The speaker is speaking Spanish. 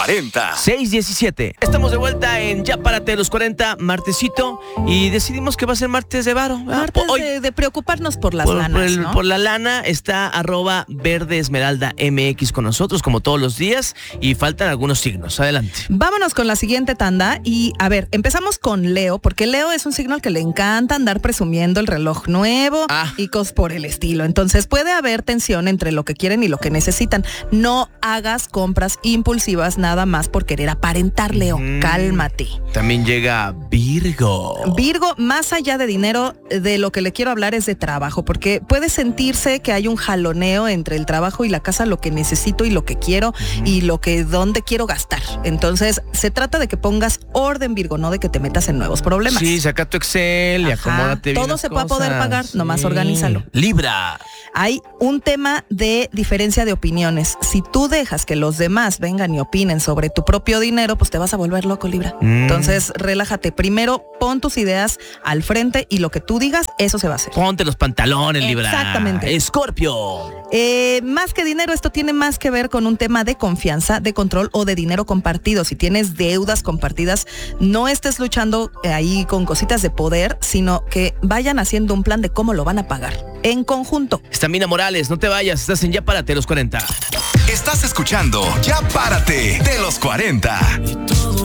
40. 6:17. Estamos de vuelta en Ya Párate de los 40, martesito, y decidimos que va a ser martes de varo. Martes de preocuparnos por las lanas, ¿no? Por la lana está @verdeesmeraldamx con nosotros, como todos los días, y faltan algunos signos. Adelante. Vámonos con la siguiente tanda y, a ver, empezamos con Leo, porque Leo es un signo al que le encanta andar presumiendo el reloj nuevo y cosas por el estilo. Entonces puede haber tensión entre lo que quieren y lo que necesitan. No hagas compras impulsivas nada más por querer aparentar, Leo. Cálmate. También llega Virgo. Virgo, más allá de dinero, de lo que le quiero hablar es de trabajo, porque puede sentirse que hay un jaloneo entre el trabajo y la casa, lo que necesito y lo que quiero y dónde quiero gastar. Entonces, se trata de que pongas orden, Virgo, no de que te metas en nuevos problemas. Sí, saca tu Excel y acomódate bien. Todo se va a poder pagar, nomás organízalo. Libra. Hay un tema de diferencia de opiniones. Si tú dejas que los demás vengan y opinen sobre tu propio dinero, pues te vas a volver loco, Libra. Entonces, relájate. Primero, pon tus ideas al frente y lo que tú digas, eso se va a hacer. Ponte los pantalones, Libra. Exactamente. Escorpio. Más que dinero, esto tiene más que ver con un tema de confianza, de control o de dinero compartido. Si tienes deudas compartidas, no estés luchando ahí con cositas de poder, sino que vayan haciendo un plan de cómo lo van a pagar en conjunto. Estamina Morales, no te vayas, estás en Ya Párate de los 40. Estás escuchando Ya Párate de los 40.